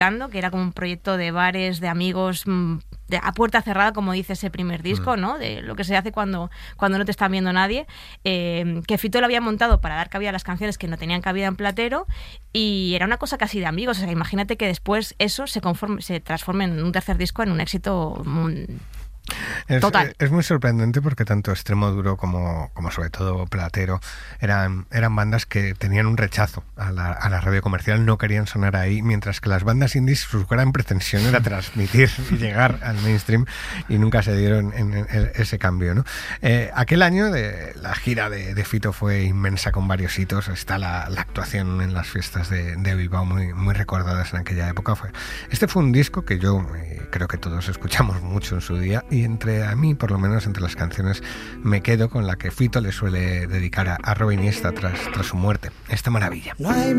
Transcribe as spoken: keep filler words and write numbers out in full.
que era como un proyecto de bares, de amigos, de, a puerta cerrada, como dice ese primer disco, ¿no? De lo que se hace cuando, cuando no te está viendo nadie, eh, que Fito lo había montado para dar cabida a las canciones que no tenían cabida en Platero, y era una cosa casi de amigos. O sea, imagínate que después eso se, conforme, se transforme en un tercer disco en un éxito muy... Es, Total. es muy sorprendente porque tanto Extremoduro como, como sobre todo Platero eran, eran bandas que tenían un rechazo a la, a la radio comercial, no querían sonar ahí, mientras que las bandas indies su gran pretensión era transmitir y llegar al mainstream, y nunca se dieron en, en, en ese cambio, ¿no? Eh, aquel año de, la gira de, de Fito fue inmensa, con varios hitos. Está la, la actuación en las fiestas de, de Bilbao muy, muy recordadas en aquella época. Fue, este fue un disco que yo eh, creo que todos escuchamos mucho en su día, y entre a mí, por lo menos entre las canciones, me quedo con la que Fito le suele dedicar a, a Robin Iniesta tras, tras su muerte, esta maravilla. No hay